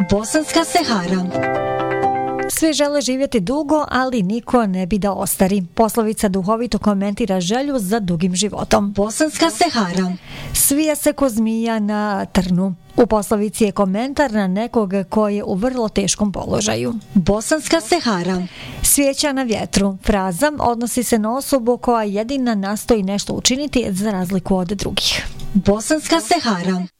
Bosanska Sehara. Svi žele živjeti dugo, ali niko ne bi da ostari. Poslovica duhovito komentira želju za dugim životom. Bosanska Sehara. Svija se ko zmija na trnu. U poslovici je komentar na nekog koji je u vrlo teškom položaju. Bosanska Sehara. Svijeća na vjetru. Fraza odnosi se na osobu koja jedina nastoji nešto učiniti za razliku od drugih. Bosanska Sehara.